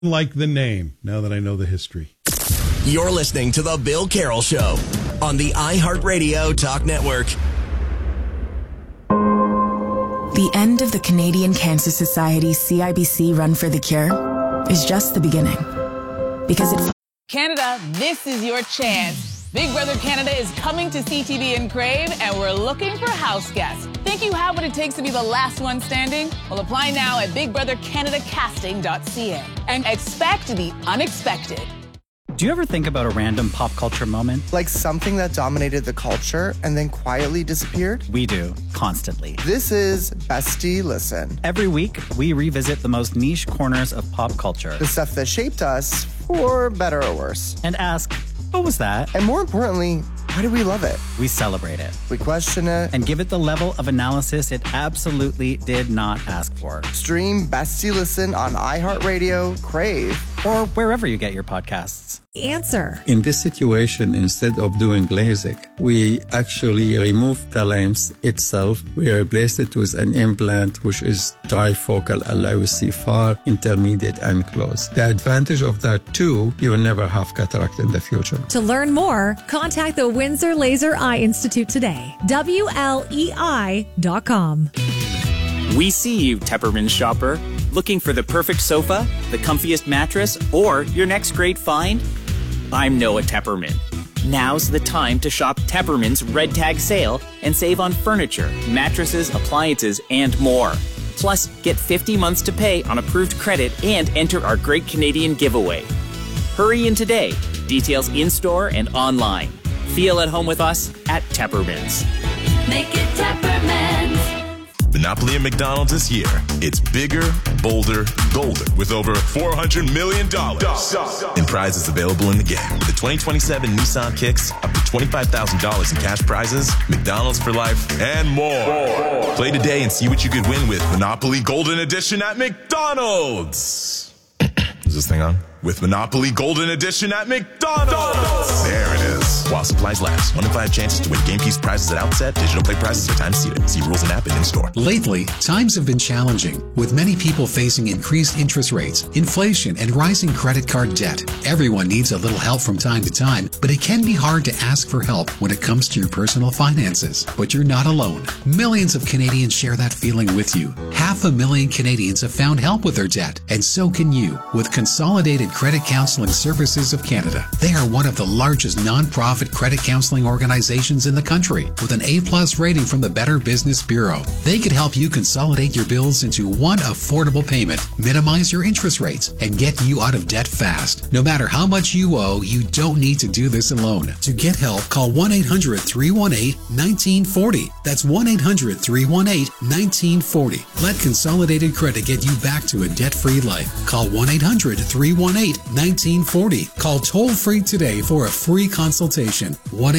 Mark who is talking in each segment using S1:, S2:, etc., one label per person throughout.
S1: like the name, now that I know the history.
S2: You're listening to The Bill Carroll Show on the iHeartRadio Talk Network.
S3: The end of the Canadian Cancer Society CIBC Run for the Cure is just the beginning. Because it...
S4: Canada, this is your chance. Big Brother Canada is coming to CTV and Crave, and we're looking for house guests. Think you have what it takes to be the last one standing? Well, apply now at bigbrothercanadacasting.ca and expect the unexpected.
S5: Do you ever think about a random pop culture moment?
S6: Like something that dominated the culture and then quietly disappeared?
S5: We do, constantly.
S6: This is Bestie Listen.
S5: Every week, we revisit the most niche corners of pop culture.
S6: The stuff that shaped us, for better or worse.
S5: And ask, what was that?
S6: And more importantly, why do we love it?
S5: We celebrate it.
S6: We question it.
S5: And give it the level of analysis it absolutely did not ask for.
S6: Stream Bestie Listen on iHeartRadio, Crave,
S5: or wherever you get your podcasts.
S7: Answer.
S8: In this situation, instead of doing LASIK, we actually removed the lens itself. We replaced it with an implant, which is trifocal, allows to see far, intermediate, and close. The advantage of that, too, you will never have cataract in the future.
S7: To learn more, contact the Windsor Laser Eye Institute today. WLEI.com.
S9: We see you, Tepperman shopper. Looking for the perfect sofa, the comfiest mattress, or your next great find? I'm Noah Tepperman. Now's the time to shop Tepperman's Red Tag Sale and save on furniture, mattresses, appliances, and more. Plus, get 50 months to pay on approved credit and enter our Great Canadian Giveaway. Hurry in today. Details in-store and online. Feel at home with us at Tepperman's.
S10: Make it Tepperman's.
S11: Monopoly at McDonald's is here. It's bigger, bolder, golden, with over $400 million in prizes available in the game. With the 2027 Nissan Kicks, up to $25,000 in cash prizes, McDonald's for life, and more. Play today and see what you could win with Monopoly Golden Edition at McDonald's. Is this thing on? With Monopoly Golden Edition at McDonald's. There it is. While supplies last. 1 in 5 chances to win game piece prizes at outset. Digital play prizes are time seated. See rules and app and in-store.
S12: Lately, times have been challenging, with many people facing increased interest rates, inflation, and rising credit card debt. Everyone needs a little help from time to time, but it can be hard to ask for help when it comes to your personal finances. But you're not alone. Millions of Canadians share that feeling with you. 500,000 Canadians have found help with their debt, and so can you, with Consolidated Credit Counseling Services of Canada. They are one of the largest non-profit credit counseling organizations in the country, with an A+ rating from the Better Business Bureau. They could help you consolidate your bills into one affordable payment, minimize your interest rates, and get you out of debt fast. No matter how much you owe, you don't need to do this alone. To get help, call 1-800-318-1940. That's 1-800-318-1940. Let Consolidated Credit get you back to a debt-free life. Call 1-800-318-1940. Call toll-free today for a free consultation.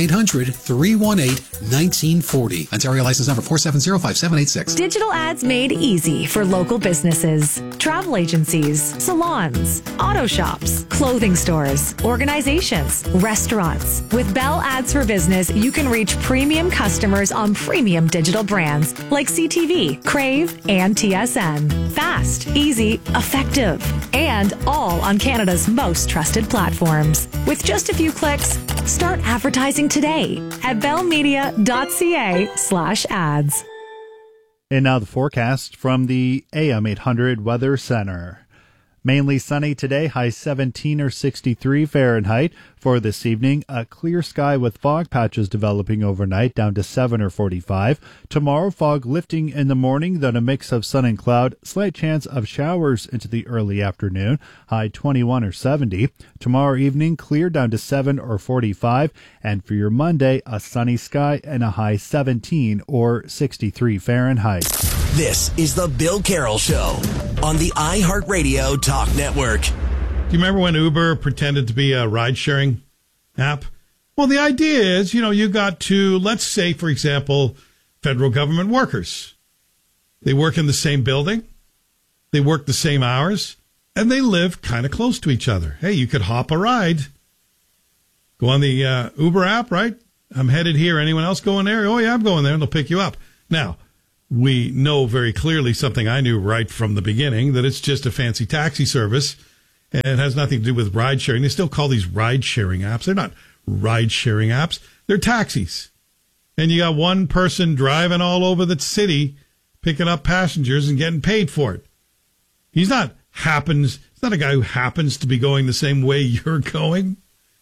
S12: 1-800-318-1940. Ontario license number 4705786.
S7: Digital ads made easy for local businesses, travel agencies, salons, auto shops, clothing stores, organizations, restaurants. With Bell Ads for Business, you can reach premium customers on premium digital brands like CTV, Crave, and TSN. Fast, easy, effective, and all on Canada's most trusted platforms. With just a few clicks, start advertising today at bellmedia.ca/ads.
S13: And now the forecast from the AM 800 Weather Center. Mainly sunny today, high 17 or 63 Fahrenheit. For this evening, a clear sky with fog patches developing overnight, down to 7 or 45. Tomorrow, fog lifting in the morning, then a mix of sun and cloud. Slight chance of showers into the early afternoon, high 21 or 70. Tomorrow evening, clear down to 7 or 45. And for your Monday, a sunny sky and a high 17 or 63 Fahrenheit.
S2: This is the Bill Carroll Show on the iHeartRadio Talk Network.
S1: Do you remember when Uber pretended to be a ride-sharing app? Well, the idea is, you got to, let's say, for example, federal government workers. They work in the same building, they work the same hours, and they live kind of close to each other. Hey, you could hop a ride. Go on the Uber app, right? I'm headed here. Anyone else going there? Oh, yeah, I'm going there, and they'll pick you up. Now, we know very clearly something I knew right from the beginning, that it's just a fancy taxi service. And it has nothing to do with ride sharing. They still call these ride sharing apps. They're not ride sharing apps. They're taxis. And you got one person driving all over the city, picking up passengers and getting paid for it. He's not a guy who happens to be going the same way you're going.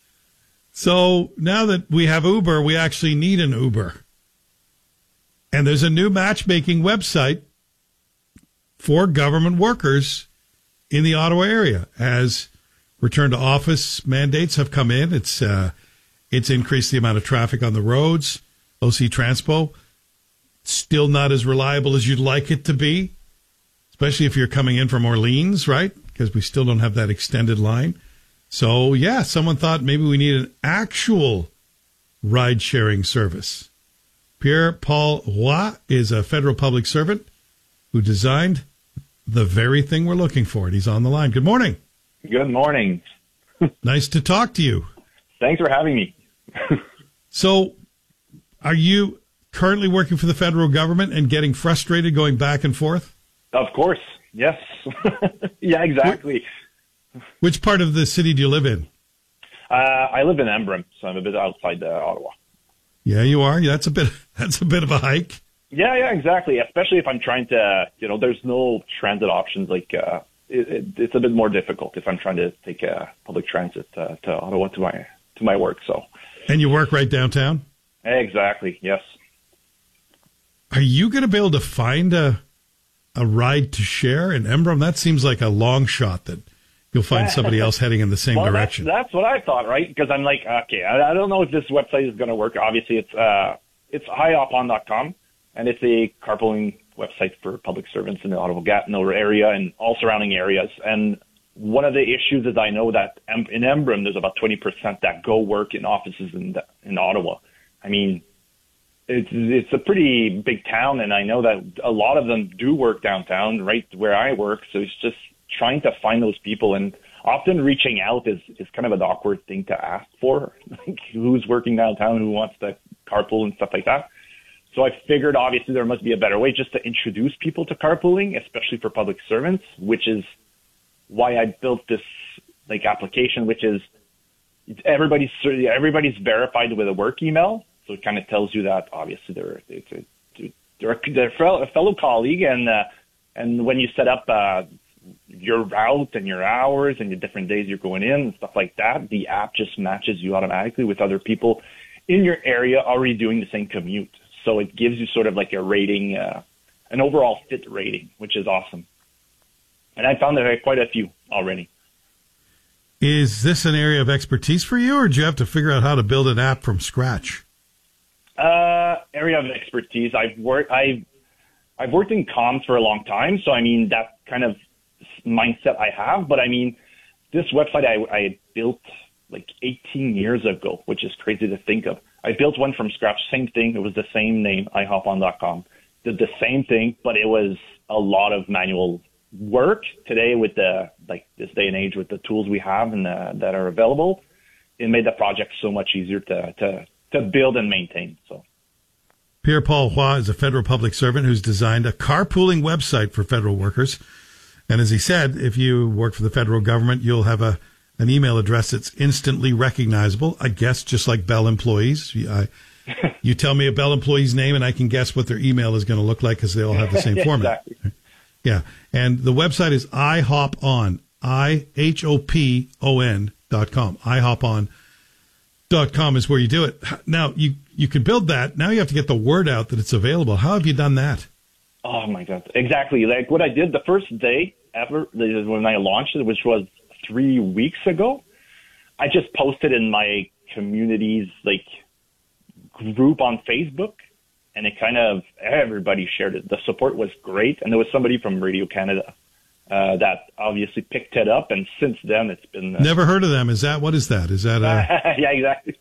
S1: So now that we have Uber, we actually need an Uber. And there's a new matchmaking website for government workers in the Ottawa area as return to office mandates have come in. It's increased the amount of traffic on the roads. OC Transpo, still not as reliable as you'd like it to be, especially if you're coming in from Orleans, right? Because we still don't have that extended line. So, yeah, someone thought maybe we need an actual ride-sharing service. Pierre-Paul Roy is a federal public servant who designed the very thing we're looking for. And he's on the line. Good morning.
S14: Good morning.
S1: Nice to talk to you.
S14: Thanks for having me.
S1: So, are you currently working for the federal government and getting frustrated going back and forth?
S14: Of course. Yes. Yeah, exactly.
S1: Which part of the city do you live in?
S14: I live in Embrun, so I'm a bit outside Ottawa.
S1: Yeah, you are. That's a bit of a hike.
S14: Yeah, exactly. Especially if I'm trying to, there's no transit options. Like, it's a bit more difficult if I'm trying to take public transit to Ottawa to my work. So.
S1: And you work right downtown?
S14: Exactly. Yes.
S1: Are you going to be able to find a ride to share in Embrun? That seems like a long shot that you'll find somebody else heading in the same direction.
S14: That's what I thought, right? Because I'm like, okay, I don't know if this website is going to work. Obviously, it's ihopon.com, and it's a carpooling website for public servants in the Ottawa-Gatineau area and all surrounding areas. And one of the issues is I know that in Embrun, there's about 20% that go work in offices in Ottawa. I mean, it's a pretty big town, and I know that a lot of them do work downtown, right where I work. So it's just trying to find those people, and often reaching out is kind of an awkward thing to ask for, like who's working downtown, who wants to carpool and stuff like that. So I figured obviously there must be a better way just to introduce people to carpooling, especially for public servants, which is why I built this application, which is everybody's verified with a work email. So it kind of tells you that obviously they're a fellow colleague, and when you set up your route and your hours and the different days you're going in and stuff like that, the app just matches you automatically with other people in your area already doing the same commute. So it gives you sort of like a rating, an overall fit rating, which is awesome. And I found there are quite a few already.
S1: Is this an area of expertise for you, or do you have to figure out how to build an app from scratch?
S14: Area of expertise. I've worked in comms for a long time, so I mean that kind of mindset I have. But I mean, this website I built like 18 years ago, which is crazy to think of. I built one from scratch, same thing. It was the same name, ihopon.com. Did the same thing, but it was a lot of manual work. Today, with this day and age, with the tools we have and that are available, it made the project so much easier to build and maintain. So,
S1: Pierre-Paul Roy is a federal public servant who's designed a carpooling website for federal workers. And as he said, if you work for the federal government, you'll have an email address that's instantly recognizable, I guess, just like Bell employees. You tell me a Bell employee's name, and I can guess what their email is going to look like because they all have the same format.
S14: Exactly.
S1: Yeah. And the website is ihopon, ihopon.com. ihopon.com is where you do it. Now, you could build that. Now you have to get the word out that it's available. How have you done that?
S14: Oh, my God. Exactly. Like what I did the first day ever when I launched it, which was 3 weeks ago, I just posted in my community's group on Facebook, and it kind of everybody shared it. The support was great, and there was somebody from Radio Canada that obviously picked it up, and since then it's been
S1: never heard of them. What is that? Is that
S14: yeah, exactly.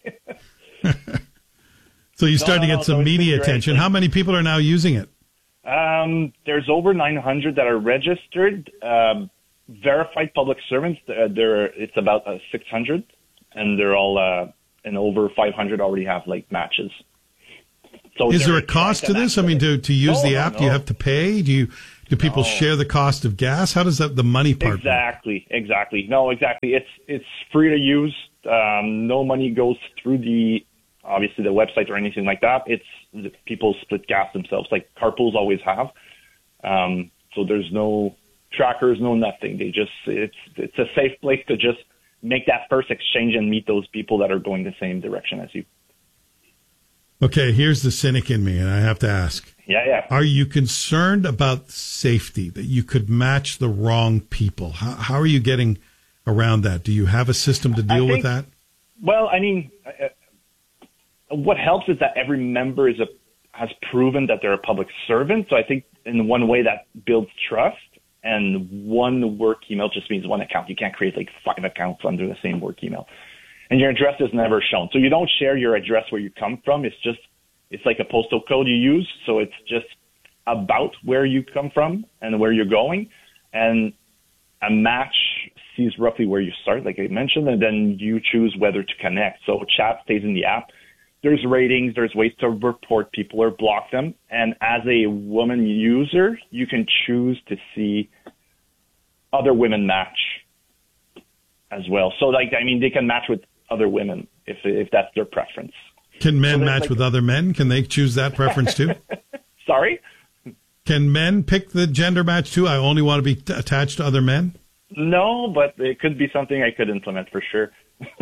S1: So you started to get some media attention. How many people are now using it?
S14: There's over 900 that are registered. Verified public servants, it's about 600, and they're all and over 500 already have matches. So
S1: is there a cost to this? I mean, to use the app, do you have to pay? Do Do people share the cost of gas? How does the money part work?
S14: Exactly. No, exactly. It's free to use. No money goes through obviously the website or anything like that. It's people split gas themselves, like carpools always have. So there's no trackers, no nothing. It's a safe place to just make that first exchange and meet those people that are going the same direction as you.
S1: Okay, here's the cynic in me, and I have to ask.
S14: Yeah.
S1: Are you concerned about safety, that you could match the wrong people? How are you getting around that? Do you have a system to deal with that?
S14: Well, I mean, what helps is that every member has proven that they're a public servant. So I think in one way that builds trust. And one work email just means one account. You can't create like 5 accounts under the same work email. And your address is never shown. So you don't share your address where you come from. It's like a postal code you use. So it's just about where you come from and where you're going. And a match sees roughly where you start, like I mentioned, and then you choose whether to connect. So chat stays in the app. There's ratings. There's ways to report people or block them. And as a woman user, you can choose to see other women match as well. So, they can match with other women if that's their preference.
S1: Can men match with other men? Can they choose that preference too?
S14: Sorry?
S1: Can men pick the gender match too? I only want to be attached to other men?
S14: No, but it could be something I could implement for sure.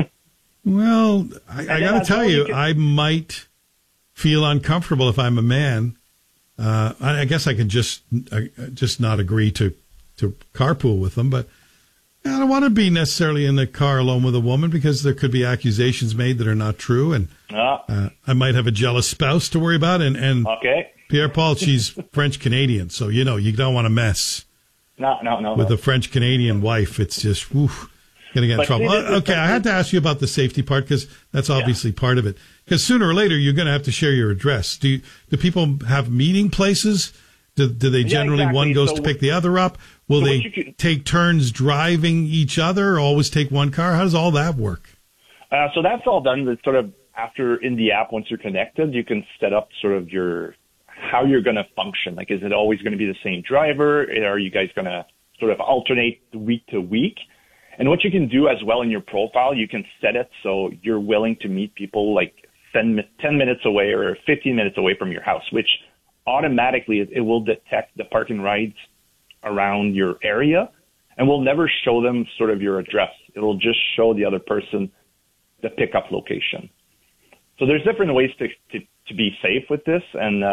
S1: Well, I got to tell you, I might feel uncomfortable if I'm a man. I guess I can just not agree to carpool with them, but I don't want to be necessarily in the car alone with a woman because there could be accusations made that are not true, and I might have a jealous spouse to worry about. And
S14: okay.
S1: Pierre-Paul, she's French-Canadian, so you don't want to mess with a French-Canadian wife. It's just, going to get in trouble. Okay, I had to ask you about the safety part because that's obviously part of it. Because sooner or later, you're going to have to share your address. Do people have meeting places? Do they generally, one goes to pick the other up? Will they take turns driving each other or always take one car? How does all that work?
S14: So that's all done. It's sort of after in the app, once you're connected, you can set up sort of how you're going to function. Like, is it always going to be the same driver? Are you guys going to sort of alternate week to week? And what you can do as well in your profile, you can set it so you're willing to meet people like 10 minutes away or 15 minutes away from your house, which automatically it will detect the park and rides around your area and will never show them sort of your address. It'll just show the other person the pickup location. So there's different ways to be safe with this.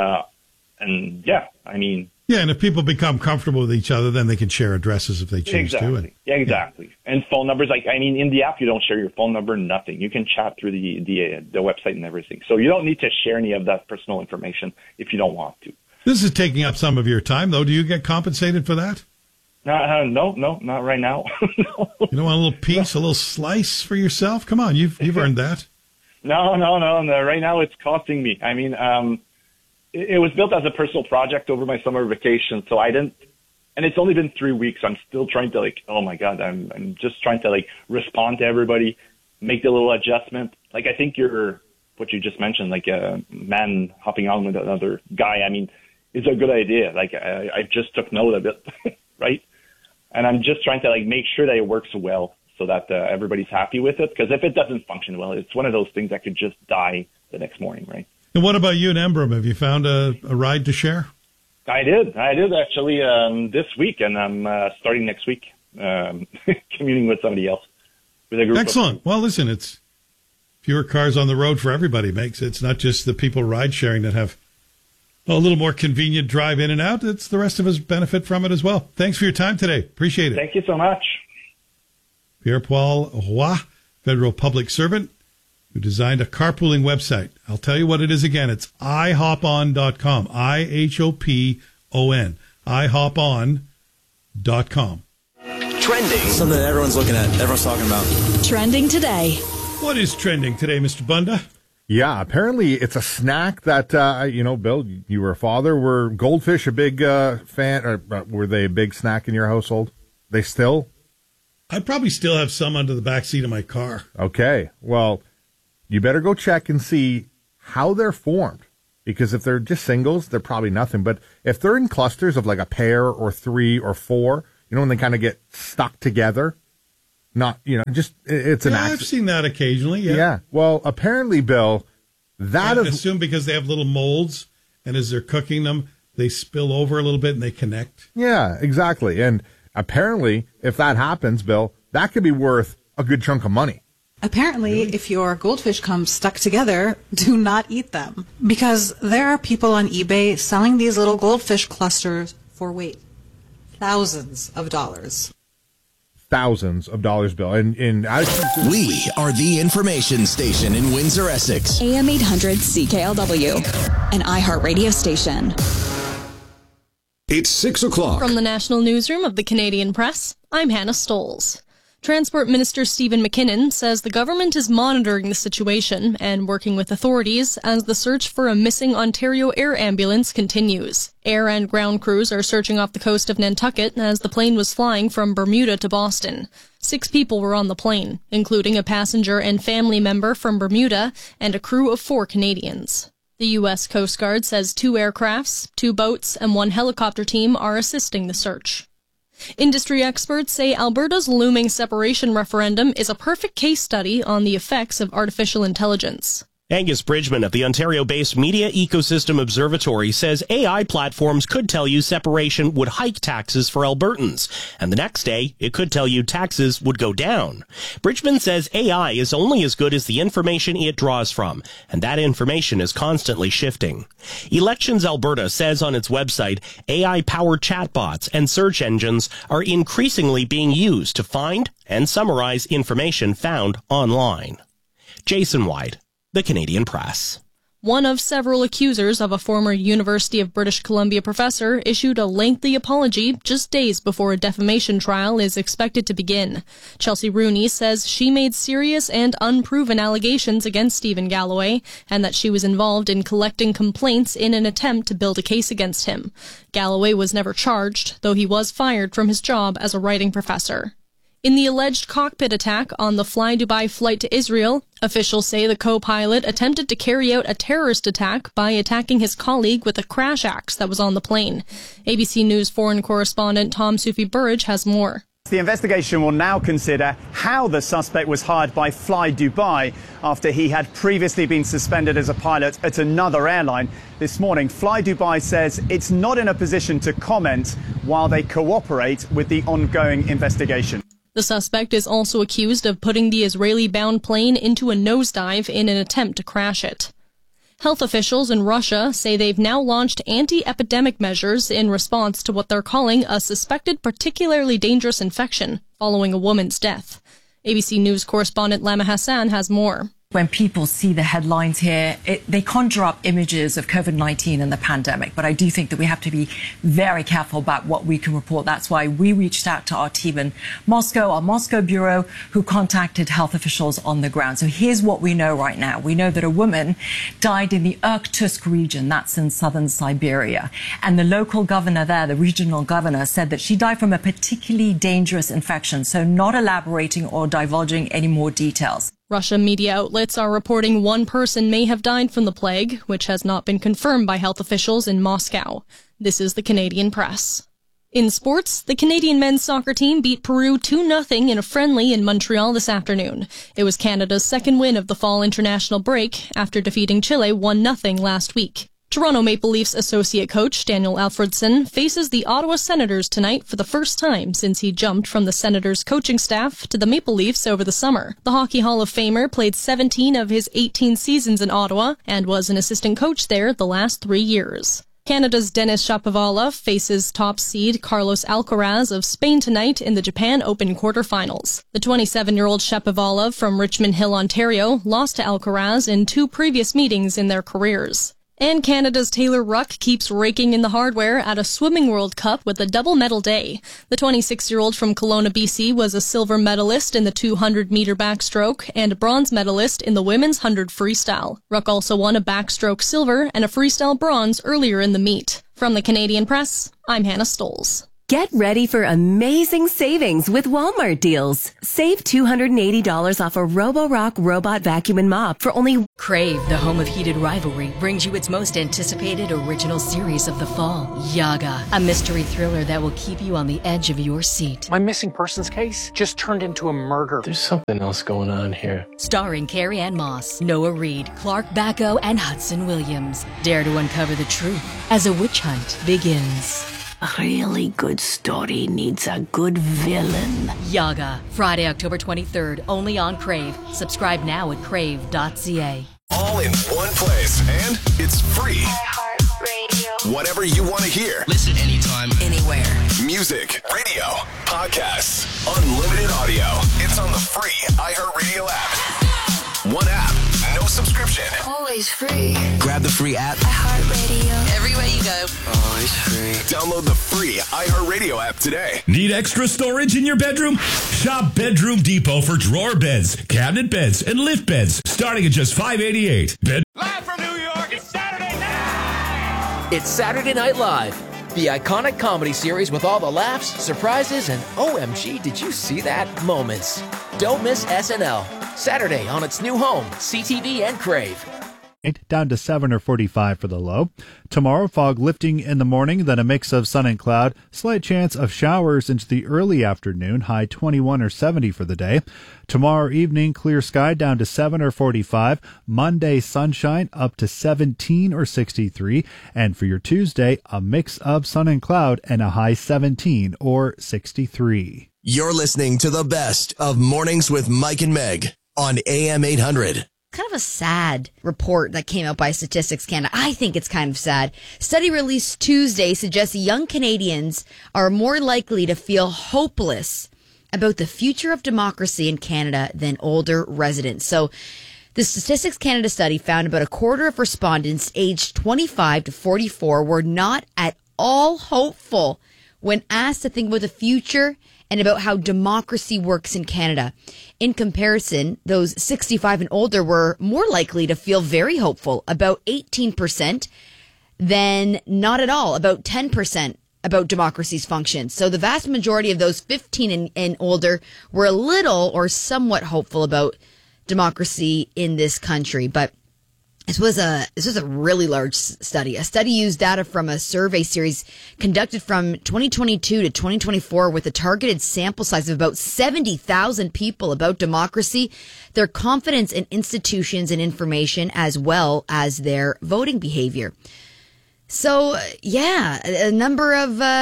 S1: Yeah, and if people become comfortable with each other, then they can share addresses if they choose to.
S14: Yeah, exactly. And phone numbers, in the app, you don't share your phone number, nothing. You can chat through the website and everything. So you don't need to share any of that personal information if you don't want to.
S1: This is taking up some of your time, though. Do you get compensated for that?
S14: No, not right now. No.
S1: You don't want a little piece, a little slice for yourself? Come on, you've earned that.
S14: No. Right now it's costing me. It was built as a personal project over my summer vacation, so I didn't, and it's only been 3 weeks. I'm still trying to oh my God, I'm just trying to respond to everybody, make the little adjustment. I think what you just mentioned, a man hopping on with another guy, is a good idea. I just took note of it, right? And I'm just trying to make sure that it works well so that everybody's happy with it. Because if it doesn't function well, it's one of those things that could just die the next morning, right?
S1: And what about you and Embrum? Have you found a ride to share?
S14: I did actually this week, and I'm starting next week commuting with somebody else. With a group.
S1: Excellent. Well, listen, it's fewer cars on the road for everybody. It's not just the people ride sharing that have a little more convenient drive in and out. It's the rest of us benefit from it as well. Thanks for your time today. Appreciate it.
S14: Thank you so much.
S1: Pierre-Paul Roy, federal public servant, who designed a carpooling website. I'll tell you what it is again. It's ihopon.com. IHOPON. ihopon.com.
S2: Trending.
S15: Something that everyone's looking at, everyone's talking about.
S16: Trending today.
S1: What is trending today, Mr. Bunda?
S17: Yeah, apparently it's a snack that, Bill, you were a father. Were goldfish a big fan, or were they a big snack in your household? They still?
S1: I probably still have some under the back seat of my car.
S17: Okay. Well, you better go check and see how they're formed. Because if they're just singles, they're probably nothing. But if they're in clusters of like a pair or 3 or 4, when they kind of get stuck together, it's an accident.
S1: I've seen that occasionally, yeah.
S17: Yeah. Well, apparently, Bill,
S1: I assume because they have little molds, and as they're cooking them, they spill over a little bit and they connect.
S17: Yeah, exactly. And apparently, if that happens, Bill, that could be worth a good chunk of money.
S16: Apparently, if your goldfish come stuck together, do not eat them. Because there are people on eBay selling these little goldfish clusters for, thousands of dollars.
S17: Thousands of dollars, Bill. And
S2: we are the information station in Windsor, Essex.
S18: AM 800 CKLW, an iHeartRadio station.
S19: It's 6 o'clock.
S20: From the National Newsroom of the Canadian Press, I'm Hannah Stoles. Transport Minister Stephen McKinnon says the government is monitoring the situation and working with authorities as the search for a missing Ontario air ambulance continues. Air and ground crews are searching off the coast of Nantucket as the plane was flying from Bermuda to Boston. 6 people were on the plane, including a passenger and family member from Bermuda and a crew of 4 Canadians. The U.S. Coast Guard says 2 aircrafts, 2 boats, and 1 helicopter team are assisting the search. Industry experts say Alberta's looming separation referendum is a perfect case study on the effects of artificial intelligence.
S21: Angus Bridgman of the Ontario-based Media Ecosystem Observatory says AI platforms could tell you separation would hike taxes for Albertans, and the next day it could tell you taxes would go down. Bridgman says AI is only as good as the information it draws from, and that information is constantly shifting. Elections Alberta says on its website, AI-powered chatbots and search engines are increasingly being used to find and summarize information found online. Jason White, The Canadian Press.
S20: One of several accusers of a former University of British Columbia professor issued a lengthy apology just days before a defamation trial is expected to begin. Chelsea Rooney says she made serious and unproven allegations against Stephen Galloway and that she was involved in collecting complaints in an attempt to build a case against him. Galloway was never charged, though he was fired from his job as a writing professor. In the alleged cockpit attack on the Fly Dubai flight to Israel, officials say the co-pilot attempted to carry out a terrorist attack by attacking his colleague with a crash axe that was on the plane. ABC News foreign correspondent Tom Sufi Burridge has more.
S22: The investigation will now consider how the suspect was hired by Fly Dubai after he had previously been suspended as a pilot at another airline. This morning, Fly Dubai says it's not in a position to comment while they cooperate with the ongoing investigation.
S20: The suspect is also accused of putting the Israeli-bound plane into a nosedive in an attempt to crash it. Health officials in Russia say they've now launched anti-epidemic measures in response to what they're calling a suspected particularly dangerous infection following a woman's death. ABC News correspondent Lama Hassan has more.
S23: When people see the headlines here, they conjure up images of COVID-19 and the pandemic. But I do think that we have to be very careful about what we can report. That's why we reached out to our team in Moscow, our Moscow bureau, who contacted health officials on the ground. So here's what we know right now. We know that a woman died in the Irkutsk region, that's in southern Siberia. And the local governor there, the regional governor, said that she died from a particularly dangerous infection, so not elaborating or divulging any more details.
S20: Russian media outlets are reporting one person may have died from the plague, which has not been confirmed by health officials in Moscow. This is the Canadian Press. In sports, the Canadian men's soccer team beat Peru 2-0 in a friendly in Montreal this afternoon. It was Canada's second win of the fall international break after defeating Chile 1-0 last week. Toronto Maple Leafs associate coach Daniel Alfredson faces the Ottawa Senators tonight for the first time since he jumped from the Senators coaching staff to the Maple Leafs over the summer. The Hockey Hall of Famer played 17 of his 18 seasons in Ottawa and was an assistant coach there the last 3 years. Canada's Denis Shapovalov faces top seed Carlos Alcaraz of Spain tonight in the Japan Open quarterfinals. The 27-year-old Shapovalov from Richmond Hill, Ontario, lost to Alcaraz in 2 previous meetings in their careers. And Canada's Taylor Ruck keeps raking in the hardware at a Swimming World Cup with a double medal day. The 26-year-old from Kelowna, BC was a silver medalist in the 200-meter backstroke and a bronze medalist in the women's 100 freestyle. Ruck also won a backstroke silver and a freestyle bronze earlier in the meet. From the Canadian Press, I'm Hannah Stoles.
S3: Get ready for amazing savings with Walmart deals. Save $280 off a Roborock robot vacuum and mop for only...
S4: Crave, the home of heated rivalry, brings you its most anticipated original series of the fall, Yaga, a mystery thriller that will keep you on the edge of your seat.
S6: My missing persons case just turned into a murder. There's something else going on here.
S4: Starring Carrie Ann Moss, Noah Reid, Clark Bacco, and Hudson Williams. Dare to uncover the truth as a witch hunt begins.
S24: A really good story needs a good villain.
S4: Yaga, Friday, October 23rd, only on Crave. Subscribe now at crave.ca.
S2: All in one place, and it's free. iHeartRadio. Whatever you want to hear. Listen anytime, anywhere. Music, radio, podcasts, unlimited audio. It's on the free iHeartRadio app. One app, no subscription.
S10: Always free.
S2: Grab the free app.
S10: iHeartRadio. Everywhere you go.
S2: Always free. Download the free iHeartRadio app today.
S25: Need extra storage in your bedroom? Shop Bedroom Depot for drawer beds, cabinet beds, and lift beds, starting at just $588.
S26: Live from New York, it's Saturday night! It's Saturday Night Live, the iconic comedy series with all the laughs, surprises, and OMG, did you see that moments. Don't miss SNL. Saturday on its new home, CTV and Crave.
S13: Down to 7 or 45 for the low. Tomorrow, fog lifting in the morning, then a mix of sun and cloud. Slight chance of showers into the early afternoon, high 21 or 70 for the day. Tomorrow evening, clear sky down to 7 or 45. Monday, sunshine up to 17 or 63. And for your Tuesday, a mix of sun and cloud and a high 17 or 63.
S2: You're listening to the best of Mornings with Mike and Meg on AM 800.
S27: Kind of a sad report that came out by Statistics Canada. I think it's kind of sad. Study released Tuesday suggests young Canadians are more likely to feel hopeless about the future of democracy in Canada than older residents. So the Statistics Canada study found about a quarter of respondents aged 25 to 44 were not at all hopeful when asked to think about the future and about how democracy works in Canada. In comparison, those 65 and older were more likely to feel very hopeful, about 18%, than not at all, about 10% about democracy's function. So the vast majority of those 15 and older were a little or somewhat hopeful about democracy in this country. But this was a really large study. A study used data from a survey series conducted from 2022 to 2024 with a targeted sample size of about 70,000 people about democracy, their confidence in institutions and information, as well as their voting behavior. So, yeah, a number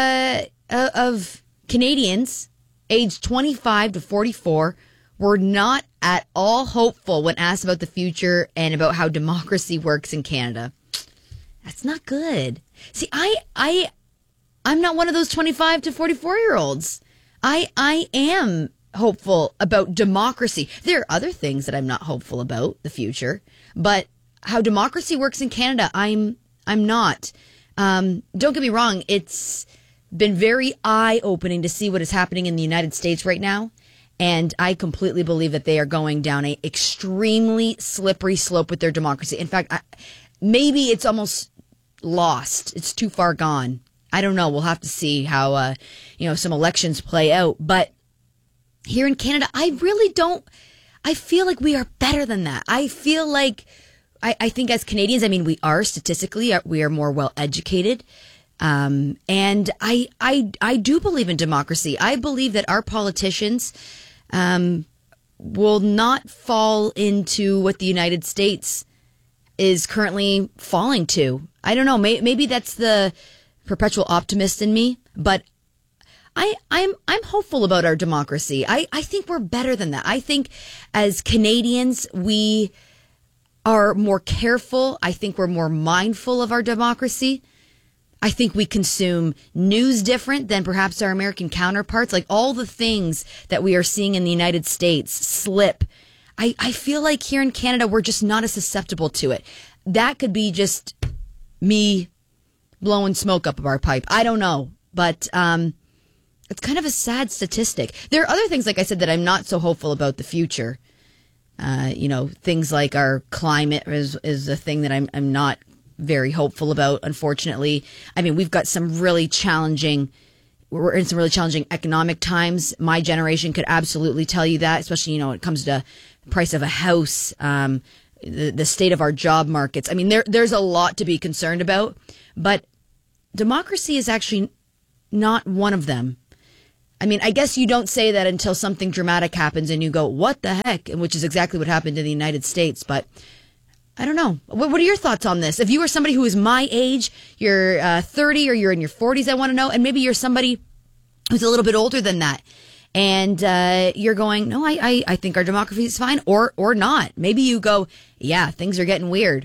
S27: of Canadians aged 25 to 44 were not at all hopeful when asked about the future and about how democracy works in Canada. That's not good. See, I'm not one of those 25 to 44-year-olds. I am hopeful about democracy. There are other things that I'm not hopeful about the future, but how democracy works in Canada, I'm not. Don't get me wrong. It's been very eye-opening to see what is happening in the United States right now. And I completely believe that they are going down an extremely slippery slope with their democracy. In fact, maybe it's almost lost. It's too far gone. I don't know. We'll have to see how, some elections play out. But here in Canada, I feel like we are better than that. I feel like, I think as Canadians, we are statistically, we are more well educated. And I do believe in democracy. I believe that our politicians will not fall into what the United States is currently falling to. I don't know. Maybe that's the perpetual optimist in me, but I'm hopeful about our democracy. I think we're better than that. I think as Canadians, we are more careful. I think we're more mindful of our democracy. I think we consume news different than perhaps our American counterparts. Like all the things that we are seeing in the United States slip. I feel like here in Canada, we're just not as susceptible to it. That could be just me blowing smoke up our pipe. I don't know. But it's kind of a sad statistic. There are other things, like I said, that I'm not so hopeful about the future. Things like our climate is a thing that I'm not very hopeful about, unfortunately. We've got some really challenging we're in some really challenging economic times. My generation could absolutely tell you that, especially, when it comes to price of a house, the state of our job markets. I mean, there's a lot to be concerned about, but democracy is actually not one of them. I mean, I guess you don't say that until something dramatic happens and you go, what the heck? And which is exactly what happened in the United States. But I don't know. What are your thoughts on this? If you were somebody who is my age, you're 30 or you're in your 40s, I want to know. And maybe you're somebody who's a little bit older than that. And you're going, no, I think our democracy is fine, or not. Maybe you go, yeah, things are getting weird.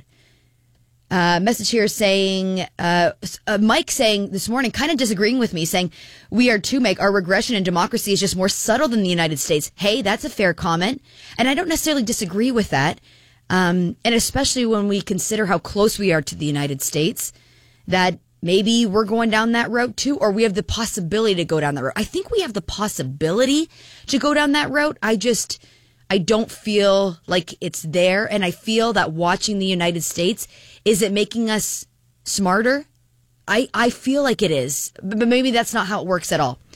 S27: Message here saying, Mike saying this morning, kind of disagreeing with me, saying, we are too, Meg, our regression in democracy is just more subtle than the United States. Hey, that's a fair comment. And I don't necessarily disagree with that. And especially when we consider how close we are to the United States, that maybe we're going down that route too, or we have the possibility to go down that route. I think we have the possibility to go down that route. I don't feel like it's there. And I feel that watching the United States, is it making us smarter? I feel like it is, but maybe that's not how it works at all.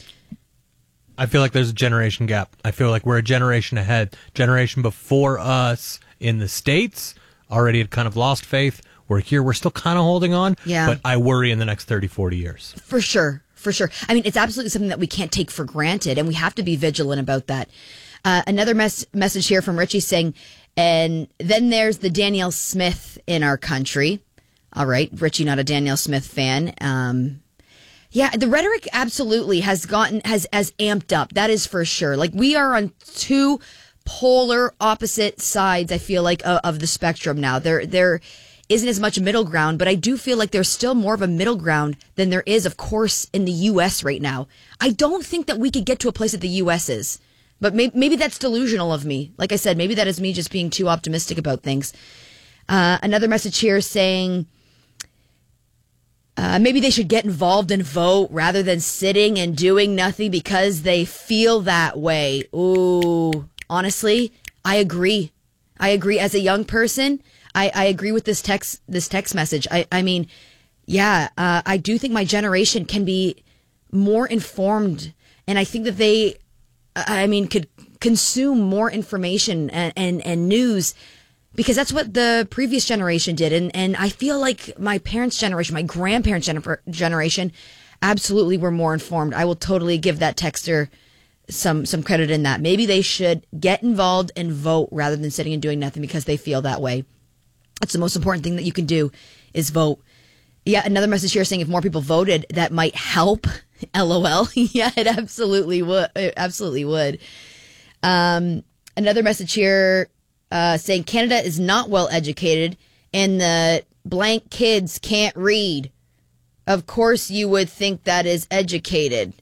S5: I feel like there's a generation gap. I feel like we're a generation ahead. Generation before us in the States already had kind of lost faith. We're here. We're still kind of holding on.
S27: Yeah.
S5: But I worry in the next 30, 40 years.
S27: For sure. I mean, it's absolutely something that we can't take for granted, and we have to be vigilant about that. Another message here from Richie saying, and then there's the Danielle Smith in our country. All right. Richie, not a Danielle Smith fan. Yeah, the rhetoric absolutely has amped up. That is for sure. Like, we are on two polar opposite sides, I feel like, of the spectrum now. There isn't as much middle ground, but I do feel like there's still more of a middle ground than there is, of course, in the U.S. right now. I don't think that we could get to a place that the U.S. is, but maybe that's delusional of me. Like I said, maybe that is me just being too optimistic about things. Another message here saying maybe they should get involved and vote rather than sitting and doing nothing because they feel that way. Ooh, honestly, I agree. As a young person, I agree with this text message. I mean, yeah, I do think my generation can be more informed, and I think that they, could consume more information and news, because that's what the previous generation did. And I feel like my parents' generation, my grandparents' generation, absolutely were more informed. I will totally give that texter some credit in that. Maybe they should get involved and vote rather than sitting and doing nothing because they feel that way. That's the most important thing that you can do, is vote. Yeah, another message here saying if more people voted, that might help. LOL. Yeah, it absolutely would. It absolutely would. Another message here saying Canada is not well educated and the blank kids can't read. Of course you would think that is educated.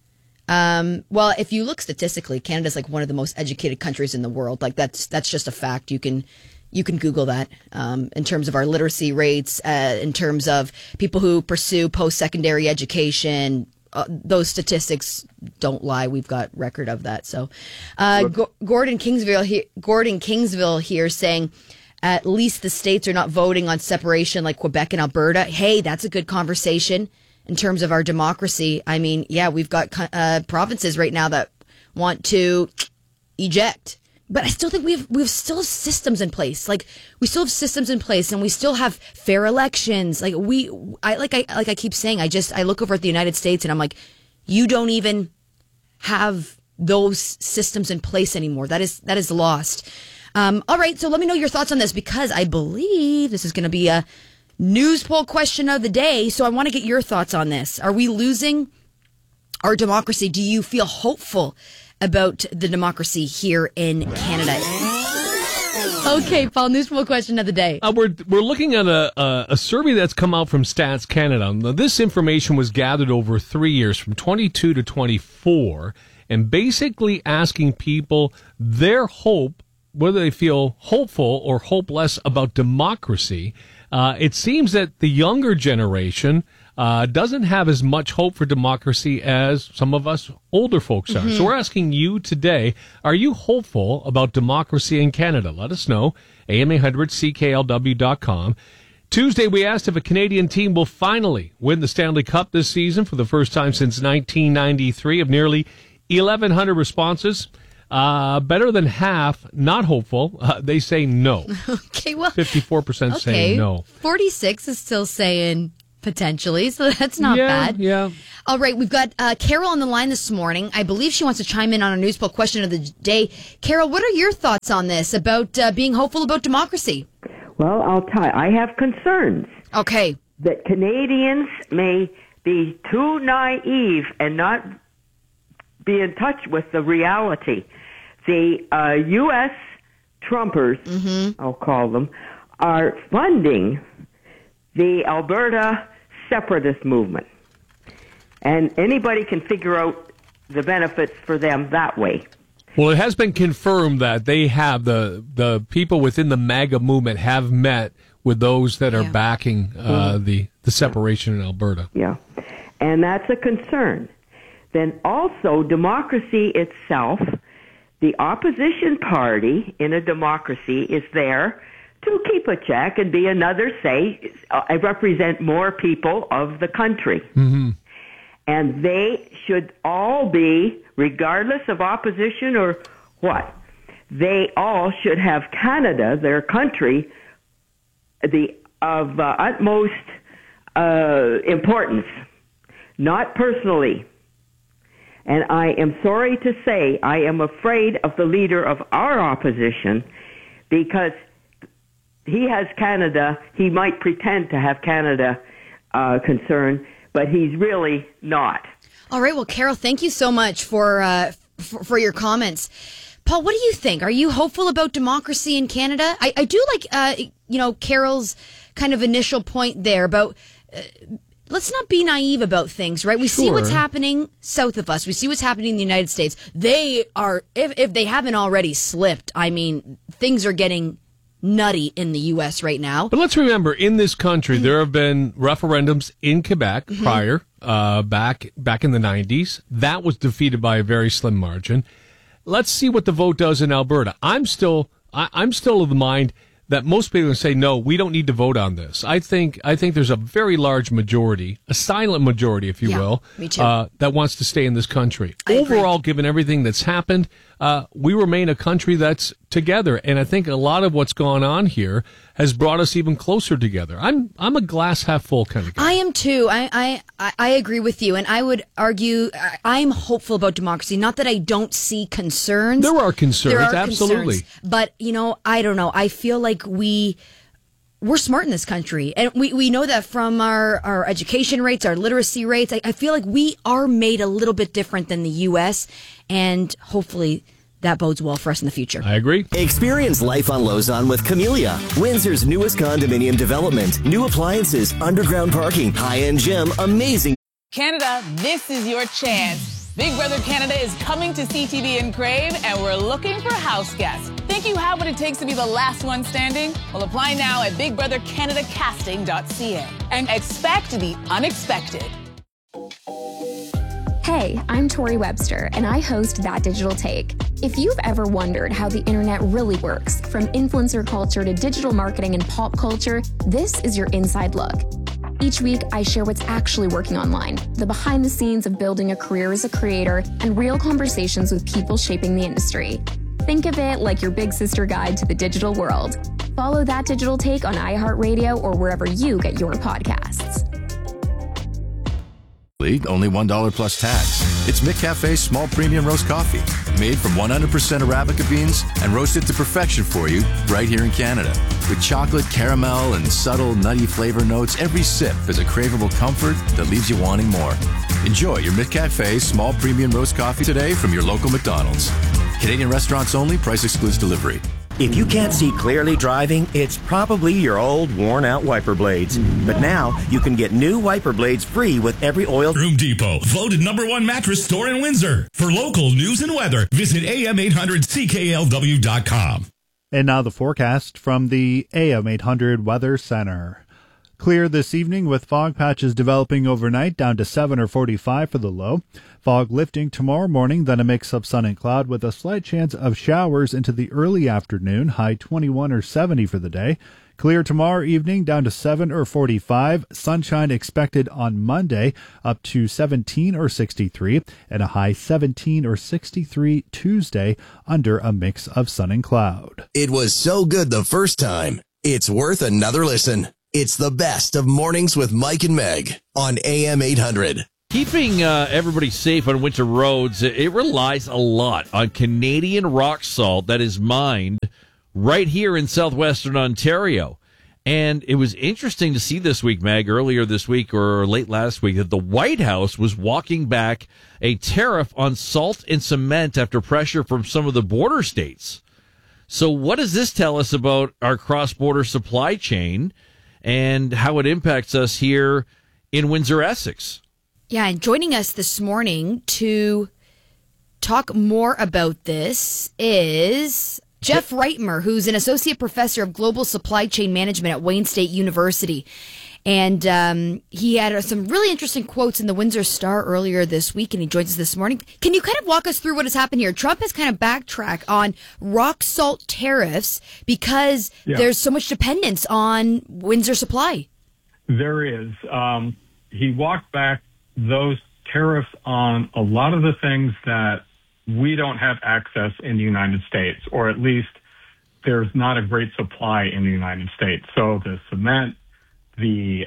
S27: Well, if you look statistically, Canada's like one of the most educated countries in the world. Like that's just a fact. You can Google that, in terms of our literacy rates, in terms of people who pursue post-secondary education. Those statistics don't lie. We've got record of that. So, Gordon Kingsville here saying, at least the states are not voting on separation like Quebec and Alberta. Hey, that's a good conversation in terms of our democracy. I mean, yeah, we've got provinces right now that want to eject. But I still think we have still systems in place. Like, we still have systems in place, and we still have fair elections. Like I keep saying, I look over at the United States and I'm like, you don't even have those systems in place anymore. That is lost. All right, so let me know your thoughts on this, because I believe this is going to be a news poll question of the day. So I want to get your thoughts on this. Are we losing our democracy? Do you feel hopeful about the democracy here in Canada? Okay, Paul, news poll question of the day.
S7: We're looking at a survey that's come out from Stats Canada. Now, this information was gathered over 3 years, from 22 to 24, and basically asking people their hope, whether they feel hopeful or hopeless about democracy. It seems that the younger generation doesn't have as much hope for democracy as some of us older folks are. So we're asking you today, are you hopeful about democracy in Canada? Let us know. AM800CKLW.com. Tuesday, we asked if a Canadian team will finally win the Stanley Cup this season for the first time since 1993. Of nearly 1,100 responses, better than half not hopeful. They say no.
S27: Okay, well,
S7: 54% say no.
S27: 46 is still saying potentially, so that's not bad.
S7: Yeah.
S27: All right, we've got Carol on the line this morning. I believe she wants to chime in on our news poll question of the day. Carol, what are your thoughts on this about being hopeful about democracy?
S1: Well, I'll tell you, I have concerns.
S27: Okay.
S1: That Canadians may be too naive and not be in touch with the reality. The U.S. Trumpers, I'll call them, are funding the Alberta separatist movement. And anybody can figure out the benefits for them that way.
S7: Well, it has been confirmed that they have, the people within the MAGA movement have met with those that are backing the separation in Alberta.
S1: Yeah, and that's a concern. Then also, democracy itself, the opposition party in a democracy is there to keep a check and be another, say, represent more people of the country.
S7: Mm-hmm.
S1: And they should all be, regardless of opposition or what, they all should have Canada, their country, of utmost importance, not personally. And I am sorry to say I am afraid of the leader of our opposition because he has Canada. He might pretend to have Canada concern, but he's really not.
S27: All right. Well, Carol, thank you so much for your comments. Paul, what do you think? Are you hopeful about democracy in Canada? I do like, Carol's kind of initial point there about let's not be naive about things, right? We see what's happening south of us. We see what's happening in the United States. They are, if they haven't already slipped, I mean, things are getting nutty in the U.S. right now.
S7: But let's remember, in this country, there have been referendums in Quebec prior, back in the 90s. That was defeated by a very slim margin. Let's see what the vote does in Alberta. I'm still of the mind that most people say, no, we don't need to vote on this. I think there's a very large majority, a silent majority, if you will,
S27: me too.
S7: That wants to stay in this country. Overall, given everything that's happened, we remain a country that's together. And I think a lot of what's gone on here has brought us even closer together. I'm a glass half full kind of guy.
S27: I am too. I agree with you. And I would argue I'm hopeful about democracy. Not that I don't see concerns.
S7: There are concerns, absolutely.
S27: But, I don't know. I feel like we're smart in this country. And we know that from our education rates, our literacy rates. I feel like we are made a little bit different than the U.S. And hopefully that bodes well for us in the future.
S7: I agree.
S8: Experience life on Lausanne with Camellia, Windsor's newest condominium development. New appliances, underground parking, high-end gym, amazing.
S9: Canada, this is your chance. Big Brother Canada is coming to CTV and Crave, and we're looking for house guests. Think you have what it takes to be the last one standing? Well, apply now at bigbrothercanadacasting.ca and expect the unexpected.
S11: Hey, I'm Tori Webster, and I host That Digital Take. If you've ever wondered how the internet really works, from influencer culture to digital marketing and pop culture, this is your inside look. Each week, I share what's actually working online, the behind the scenes of building a career as a creator, and real conversations with people shaping the industry. Think of it like your big sister guide to the digital world. Follow That Digital Take on iHeartRadio or wherever you get your podcasts.
S12: Only $1 plus tax. It's McCafe's small premium roast coffee, made from 100% Arabica beans and roasted to perfection for you right here in Canada. With chocolate, caramel, and subtle nutty flavor notes, every sip is a craveable comfort that leaves you wanting more. Enjoy your McCafe small premium roast coffee today from your local McDonald's. Canadian restaurants only. Price excludes delivery.
S21: If you can't see clearly driving, it's probably your old, worn-out wiper blades. But now, you can get new wiper blades free with every oil.
S25: Room Depot, voted #1 mattress store in Windsor. For local news and weather, visit am800cklw.com.
S13: And now the forecast from the AM 800 Weather Center. Clear this evening with fog patches developing overnight down to 7 or 45 for the low. Fog lifting tomorrow morning, then a mix of sun and cloud with a slight chance of showers into the early afternoon, high 21 or 70 for the day. Clear tomorrow evening down to 7 or 45. Sunshine expected on Monday up to 17 or 63 and a high 17 or 63 Tuesday under a mix of sun and cloud.
S2: It was so good the first time. It's worth another listen. It's the best of Mornings with Mike and Meg on AM 800.
S14: Keeping everybody safe on winter roads, it relies a lot on Canadian rock salt that is mined right here in southwestern Ontario. And it was interesting to see this week, Meg, earlier this week or late last week, that the White House was walking back a tariff on salt and cement after pressure from some of the border states. So what does this tell us about our cross-border supply chain and how it impacts us here in Windsor, Essex?
S27: Yeah, and joining us this morning to talk more about this is Jeff Reitmer, who's an associate professor of global supply chain management at Wayne State University. And he had some really interesting quotes in the Windsor Star earlier this week, and he joins us this morning. Can you kind of walk us through what has happened here? Trump has kind of backtracked on rock salt tariffs because there's so much dependence on Windsor supply.
S15: There is. He walked back those tariffs on a lot of the things that we don't have access in the United States, or at least there's not a great supply in the United States. So the cement, the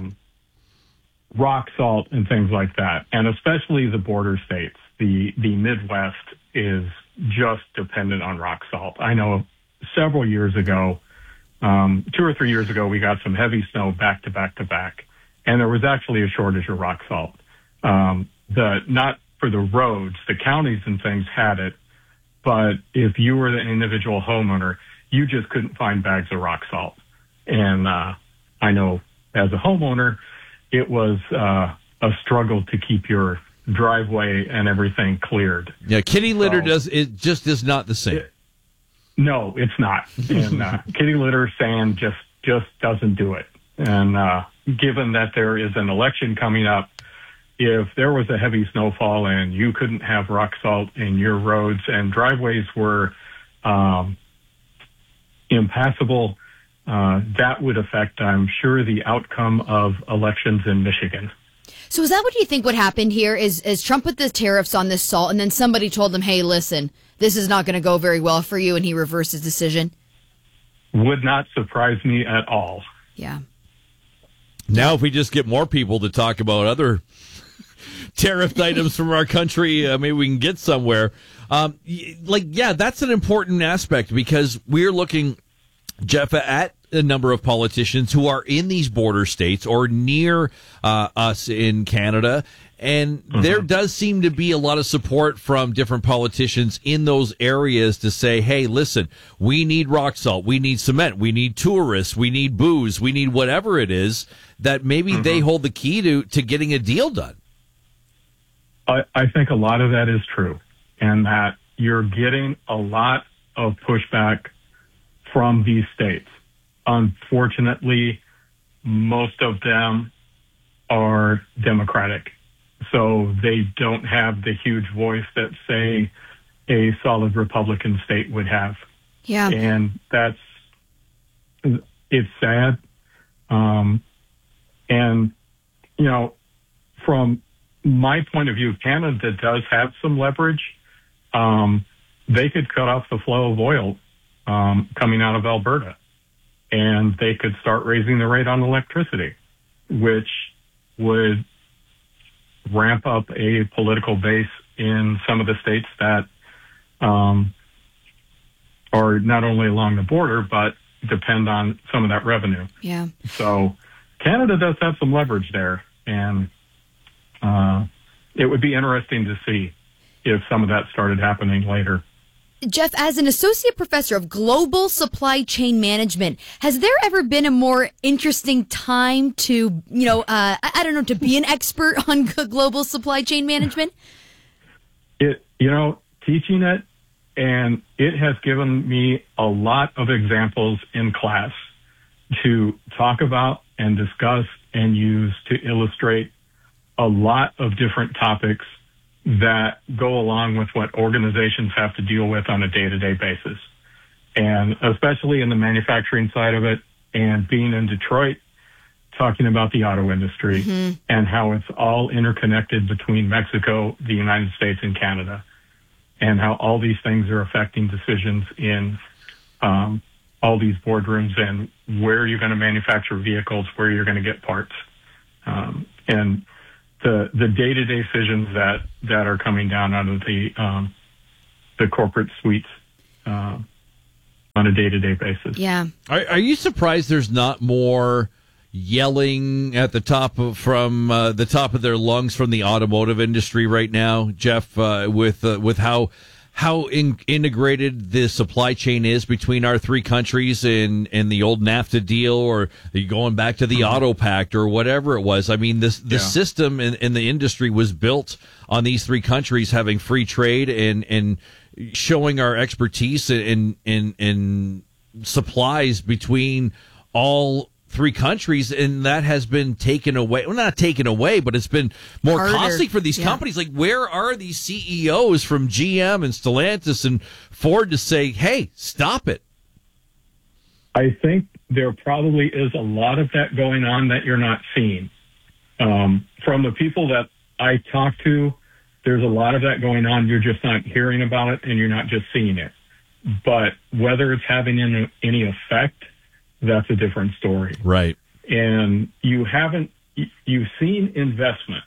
S15: rock salt and things like that, and especially the border states. The Midwest is just dependent on rock salt. I know several years ago, 2 or 3 years ago, we got some heavy snow back to back to back, and there was actually a shortage of rock salt. Not for the roads, the counties and things had it, but if you were an individual homeowner, you just couldn't find bags of rock salt. And I know as a homeowner, it was a struggle to keep your driveway and everything cleared.
S14: Yeah, kitty litter just is not the same.
S15: No, it's not. And kitty litter sand just doesn't do it. And given that there is an election coming up, if there was a heavy snowfall and you couldn't have rock salt in your roads and driveways were impassable, that would affect, I'm sure, the outcome of elections in Michigan.
S27: So is that what you think what happened here is Trump put the tariffs on this salt and then somebody told him, hey, listen, this is not going to go very well for you, and he reversed his decision?
S15: Would not surprise me at all.
S27: Yeah.
S14: Now, if we just get more people to talk about other tariff items from our country, maybe we can get somewhere. That's an important aspect because we're looking, Jeff, at a number of politicians who are in these border states or near us in Canada. And there does seem to be a lot of support from different politicians in those areas to say, hey, listen, we need rock salt, we need cement, we need tourists, we need booze, we need whatever it is that maybe they hold the key to getting a deal done.
S15: I think a lot of that is true, and that you're getting a lot of pushback from these states. Unfortunately, most of them are Democratic, so they don't have the huge voice that, say, a solid Republican state would have.
S27: Yeah.
S15: And it's sad. And, from my point of view, Canada does have some leverage. They could cut off the flow of oil coming out of Alberta, and they could start raising the rate on electricity, which would ramp up a political base in some of the states that are not only along the border, but depend on some of that revenue.
S27: Yeah.
S15: So Canada does have some leverage there, and it would be interesting to see if some of that started happening later.
S27: Jeff, as an associate professor of global supply chain management, has there ever been a more interesting time to, to be an expert on global supply chain management?
S15: Teaching it, and it has given me a lot of examples in class to talk about and discussed and used to illustrate a lot of different topics that go along with what organizations have to deal with on a day-to-day basis. And especially in the manufacturing side of it, and being in Detroit, talking about the auto industry and how it's all interconnected between Mexico, the United States, and Canada, and how all these things are affecting decisions in all these boardrooms and where you're going to manufacture vehicles, where you're going to get parts, and the day-to-day decisions that are coming down out of the corporate suites on a day-to-day basis.
S27: Yeah.
S14: Are you surprised there's not more yelling at the top from the top of their lungs from the automotive industry right now, Jeff, with how integrated the supply chain is between our three countries in the old NAFTA deal, or going back to the Auto Pact or whatever it was? I mean, the system in the industry was built on these three countries having free trade and showing our expertise in supplies between all three countries, and that has been taken away. Well, not taken away, but it's been more
S27: harder.
S14: Costly for these companies. Like, where are these CEOs from GM and Stellantis and Ford to say, hey, stop it?
S15: I think there probably is a lot of that going on that you're not seeing. From the people that I talk to, there's a lot of that going on. You're just not hearing about it, and you're not just seeing it. But whether it's having any effect, that's a different story.
S14: Right.
S15: And you've seen investment,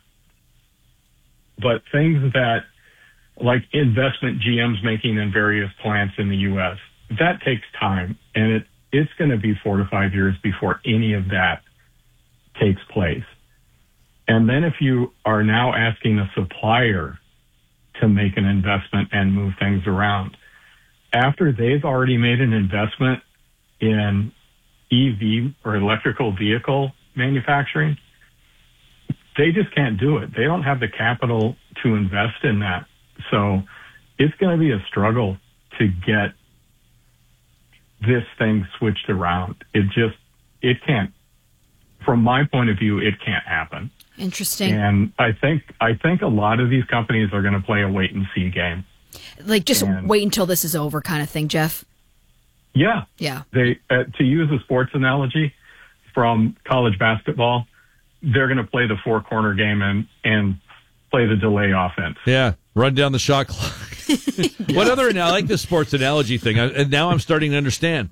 S15: but things that, like investment GM's making in various plants in the U.S., that takes time. And it's going to be 4 to 5 years before any of that takes place. And then if you are now asking a supplier to make an investment and move things around, after they've already made an investment in EV or electrical vehicle manufacturing, they just can't do it. They don't have the capital to invest in that. So it's going to be a struggle to get this thing switched around. It can't, from my point of view, it can't happen.
S27: Interesting.
S15: And I think a lot of these companies are going to play a wait and see game.
S27: Like, just wait until this is over kind of thing, Jeff.
S15: Yeah.
S27: Yeah.
S15: They, to use a sports analogy from college basketball, they're going to play the 4-corner game and play the delay offense.
S14: Yeah. Run down the shot clock. What other, I like this sports analogy thing. And now I'm starting to understand.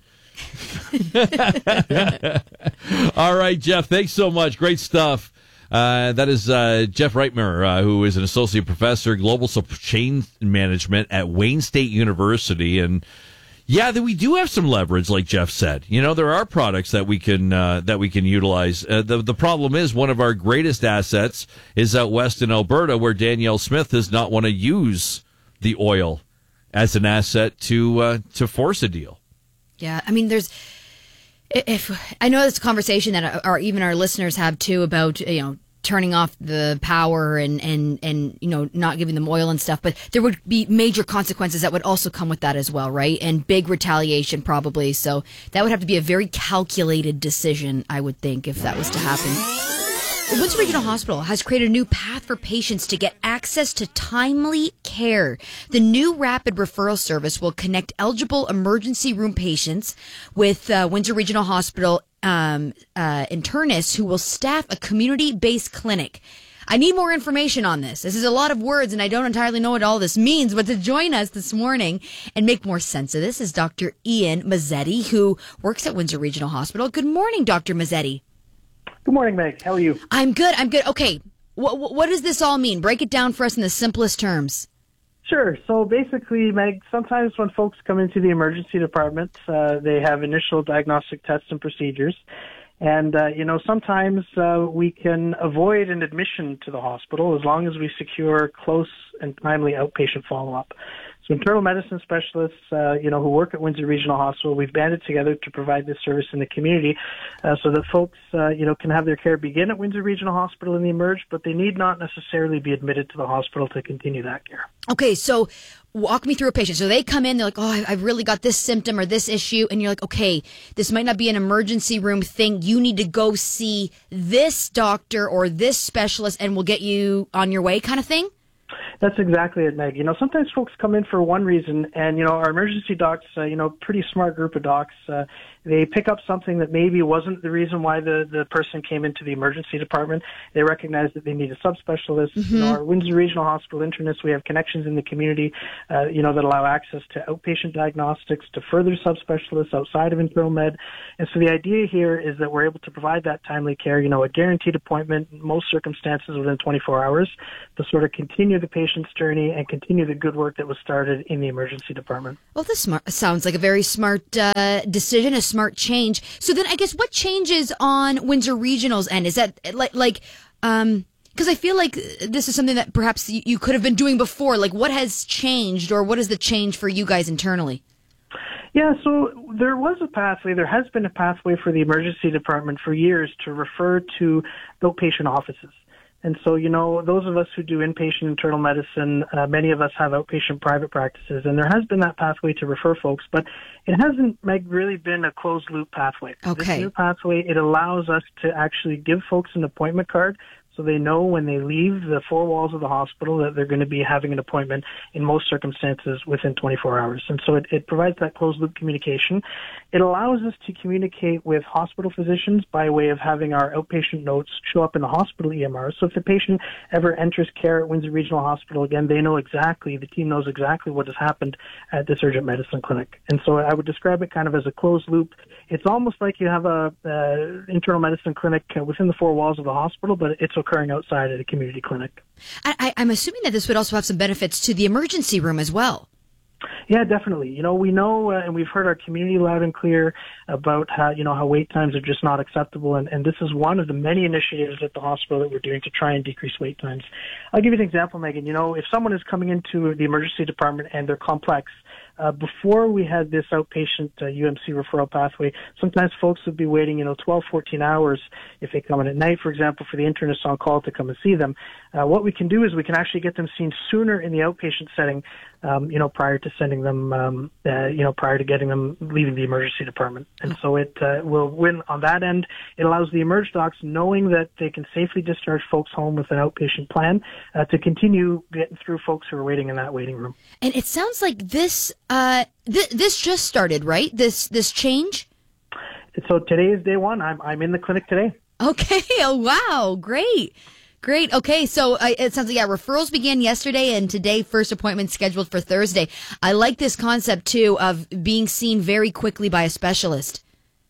S14: All right, Jeff, thanks so much. Great stuff. That is Jeff Reitmer, who is an associate professor, global supply chain management at Wayne State University. And yeah, we do have some leverage, like Jeff said. You know, there are products that we can utilize. The problem is, one of our greatest assets is out west in Alberta, where Danielle Smith does not want to use the oil as an asset to force a deal.
S27: Yeah, I mean, if I know it's a conversation that even our listeners have too about, turning off the power and not giving them oil and stuff, but there would be major consequences that would also come with that as well, right? And big retaliation probably. So that would have to be a very calculated decision, I would think, if that was to happen. The Windsor Regional Hospital has created a new path for patients to get access to timely care. The new rapid referral service will connect eligible emergency room patients with Windsor Regional Hospital internists who will staff a community-based clinic. I need more information on this. This is a lot of words, and I don't entirely know what all this means, but to join us this morning and make more sense of this is Dr. Ian Mazzetti, who works at Windsor Regional Hospital. Good morning, Dr. Mazzetti.
S16: Good morning, Meg. How are you?
S27: I'm good. Okay. What does this all mean? Break it down for us in the simplest terms.
S16: Sure. So basically, Meg, sometimes when folks come into the emergency department, they have initial diagnostic tests and procedures. And, sometimes we can avoid an admission to the hospital as long as we secure close and timely outpatient follow-up. So internal medicine specialists, who work at Windsor Regional Hospital, we've banded together to provide this service in the community so that folks, can have their care begin at Windsor Regional Hospital in the Emerge, but they need not necessarily be admitted to the hospital to continue that care.
S27: Okay, so walk me through a patient. So they come in, they're like, oh, I've really got this symptom or this issue. And you're like, okay, this might not be an emergency room thing. You need to go see this doctor or this specialist and we'll get you on your way kind of thing?
S16: That's exactly it, Meg. Sometimes folks come in for one reason, and, our emergency docs, pretty smart group of docs, they pick up something that maybe wasn't the reason why the person came into the emergency department. They recognize that they need a subspecialist.
S27: Mm-hmm.
S16: Our Windsor Regional Hospital internists, we have connections in the community, that allow access to outpatient diagnostics, to further subspecialists outside of internal med. And so the idea here is that we're able to provide that timely care, a guaranteed appointment in most circumstances within 24 hours to sort of continue the patient's journey and continue the good work that was started in the emergency department.
S27: Well, this sounds like a very smart decision, a smart change. So then I guess what changes on Windsor Regional's end? Is that because I feel like this is something that perhaps you could have been doing before. Like, what has changed, or what is the change for you guys internally?
S16: Yeah, so there has been a pathway for the emergency department for years to refer to outpatient offices. And so, those of us who do inpatient internal medicine, many of us have outpatient private practices, and there has been that pathway to refer folks, but it hasn't, Meg, really been a closed loop pathway.
S27: Okay.
S16: This new pathway, it allows us to actually give folks an appointment card so they know when they leave the four walls of the hospital that they're going to be having an appointment in most circumstances within 24 hours. And so it provides that closed-loop communication. It allows us to communicate with hospital physicians by way of having our outpatient notes show up in the hospital EMR. So if the patient ever enters care at Windsor Regional Hospital, again, the team knows exactly what has happened at this urgent medicine clinic. And so I would describe it kind of as a closed loop. It's almost like you have a internal medicine clinic within the four walls of the hospital, but it's occurring outside at a community clinic.
S27: I'm assuming that this would also have some benefits to the emergency room as well.
S16: Yeah, definitely. We know, and we've heard our community loud and clear about how wait times are just not acceptable. And this is one of the many initiatives at the hospital that we're doing to try and decrease wait times. I'll give you an example, Megan. If someone is coming into the emergency department and they're complex, before we had this outpatient UMC referral pathway, sometimes folks would be waiting, 12, 14 hours if they come in at night, for example, for the internist on call to come and see them. What we can do is we can actually get them seen sooner in the outpatient setting, prior to sending them, prior to getting them leaving the emergency department. And so it will win on that end. It allows the emerge docs, knowing that they can safely discharge folks home with an outpatient plan, to continue getting through folks who are waiting in that waiting room.
S27: And it sounds like this just started, right? This change?
S16: So today is day one. I'm in the clinic today.
S27: Okay. Oh, wow. Great. Okay, so it sounds like, referrals began yesterday, and today first appointment scheduled for Thursday. I like this concept, too, of being seen very quickly by a specialist.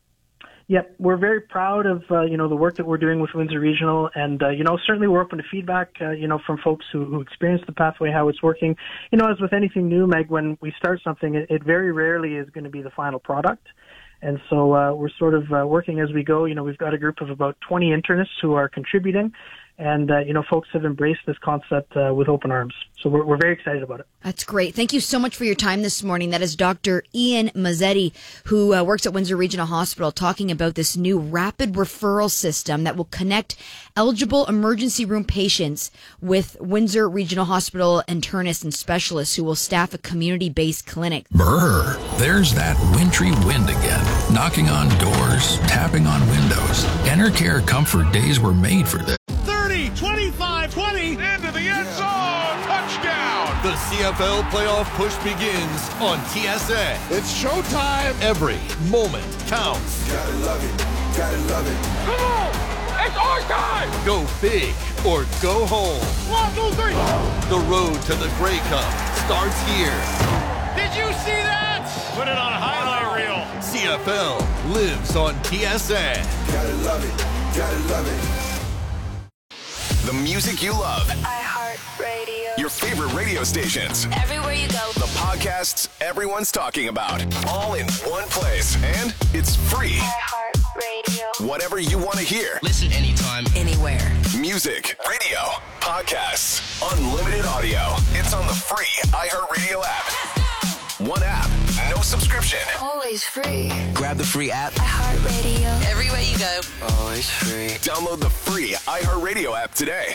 S16: Yep, we're very proud of, the work that we're doing with Windsor Regional, and, certainly we're open to feedback, from folks who experience the pathway, how it's working. As with anything new, Meg, when we start something, it very rarely is going to be the final product. And so we're sort of working as we go. We've got a group of about 20 internists who are contributing. And, folks have embraced this concept with open arms. So we're very excited about it.
S27: That's great. Thank you so much for your time this morning. That is Dr. Ian Mazzetti, who works at Windsor Regional Hospital, talking about this new rapid referral system that will connect eligible emergency room patients with Windsor Regional Hospital internists and specialists who will staff a community-based clinic.
S3: Brr, there's that wintry wind again, knocking on doors, tapping on windows. Enercare Comfort Days were made for this.
S17: 25, 20, into the end zone, touchdown!
S2: The CFL playoff push begins on TSN.
S17: It's showtime!
S2: Every moment counts.
S17: Gotta love it, gotta love it. Come on! It's our time!
S2: Go big or go home.
S17: 1, 2, 3!
S2: The road to the Grey Cup starts here.
S17: Did you see that? Put it on a highlight reel.
S2: CFL lives on TSN.
S17: Gotta love it, gotta love it.
S2: The music you love.
S10: iHeartRadio.
S2: Your favorite radio stations.
S10: Everywhere you go.
S2: The podcasts everyone's talking about. All in one place. And it's free.
S10: iHeartRadio.
S2: Whatever you want to hear.
S26: Listen anytime, anywhere.
S2: Music Music, radio, podcasts, unlimited audio. It's on the free iHeartRadio app. One app, no subscription.
S10: Always free.
S2: Grab the free app.
S10: iHeartRadio.
S2: Everywhere you go. Always free. Download the free iHeartRadio app today.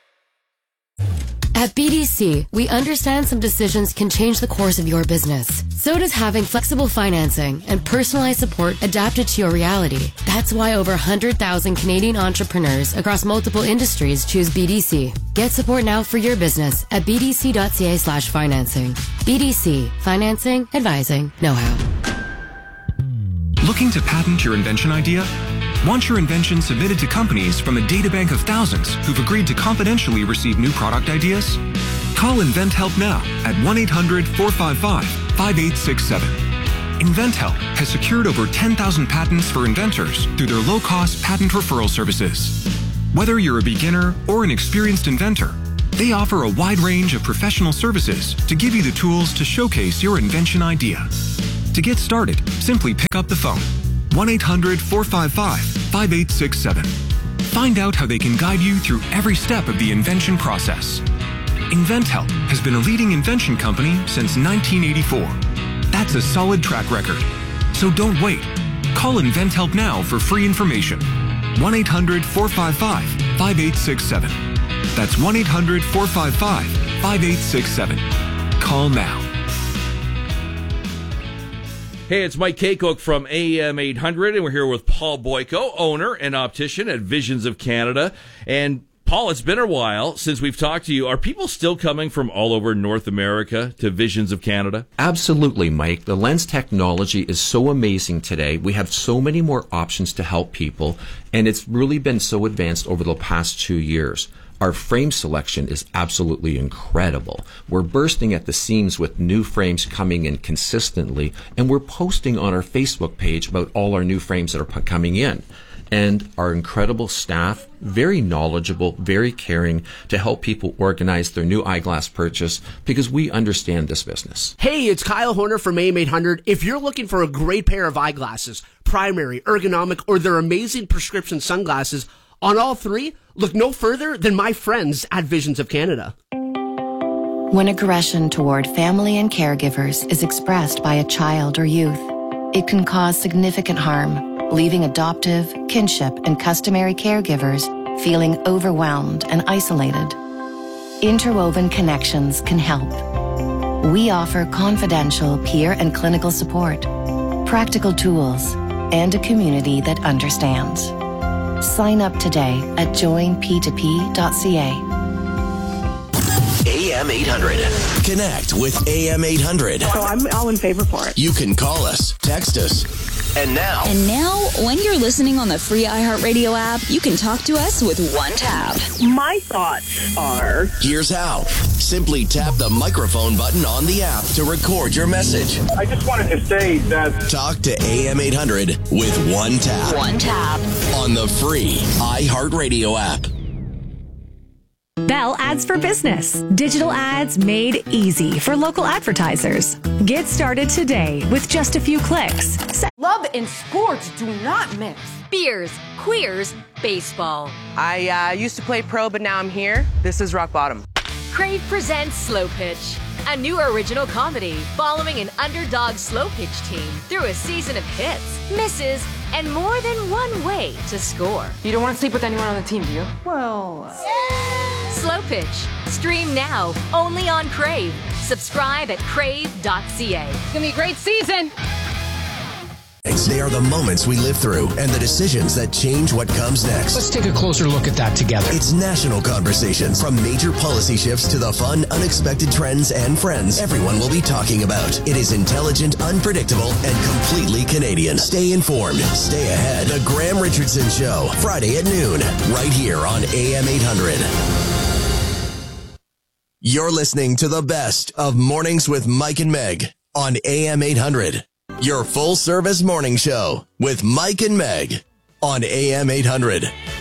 S6: At BDC, we understand some decisions can change the course of your business. So does having flexible financing and personalized support adapted to your reality. That's why over 100,000 Canadian entrepreneurs across multiple industries choose BDC. Get support now for your business at bdc.ca/financing. BDC. Financing, advising, know-how.
S18: Looking to patent your invention idea? Want your invention submitted to companies from a databank of thousands who've agreed to confidentially receive new product ideas? Call InventHelp now at 1-800-455-5867. InventHelp has secured over 10,000 patents for inventors through their low-cost patent referral services. Whether you're a beginner or an experienced inventor, they offer a wide range of professional services to give you the tools to showcase your invention idea. To get started, simply pick up the phone. 1-800-455-5867. Find out how they can guide you through every step of the invention process. InventHelp has been a leading invention company since 1984. That's a solid track record. So don't wait. Call InventHelp now for free information. 1-800-455-5867. That's 1-800-455-5867. Call now.
S14: Hey, it's Mike Kaycock from AM 800, and we're here with Paul Boyko, owner and optician at Visions of Canada. And Paul, it's been a while since we've talked to you. Are people still coming from all over North America to Visions of Canada?
S19: Absolutely, Mike. The lens technology is so amazing today. We have so many more options to help people, and it's really been so advanced over the past 2 years. Our frame selection is absolutely incredible. We're bursting at the seams with new frames coming in consistently, and we're posting on our Facebook page about all our new frames that are coming in. And our incredible staff, very knowledgeable, very caring to help people organize their new eyeglass purchase because we understand this business.
S20: Hey, it's Kyle Horner from AM 800. If you're looking for a great pair of eyeglasses, primary, ergonomic, or their amazing prescription sunglasses, on all three, look no further than my friends at Visions of Canada.
S22: When aggression toward family and caregivers is expressed by a child or youth, it can cause significant harm, leaving adoptive, kinship, and customary caregivers feeling overwhelmed and isolated. Interwoven Connections can help. We offer confidential peer and clinical support, practical tools, and a community that understands. Sign up today at joinp2p.ca.
S2: AM 800. Connect with AM 800.
S23: So I'm all in favor for it.
S2: You can call us, text us. And now,
S24: when you're listening on the free iHeartRadio app, you can talk to us with one tap.
S23: My thoughts are...
S2: Here's how. Simply tap the microphone button on the app to record your message.
S23: I just wanted to say that...
S2: Talk to AM 800 with one tap.
S24: One tap.
S2: On the free iHeartRadio app.
S28: Bell Ads for Business. Digital ads made easy for local advertisers. Get started today with just a few clicks.
S29: Love and sports do not mix.
S4: Beers, queers, baseball.
S29: I used to play pro, but now I'm here. This is rock bottom.
S4: Crave presents Slow Pitch, a new original comedy following an underdog slow pitch team through a season of hits, misses, and more than one way to score.
S29: You don't want to sleep with anyone on the team, do you? Well...
S4: Slow Pitch. Stream now, only on Crave. Subscribe at crave.ca.
S29: It's going to be a great season.
S2: They are the moments we live through and the decisions that change what comes next.
S30: Let's take a closer look at that together.
S2: It's national conversations. From major policy shifts to the fun, unexpected trends and friends everyone will be talking about. It is intelligent, unpredictable, and completely Canadian. Stay informed. Stay ahead. The Graham Richardson Show, Friday at noon, right here on AM 800. You're listening to the best of Mornings with Mike and Meg on AM 800. Your full-service morning show with Mike and Meg on AM 800.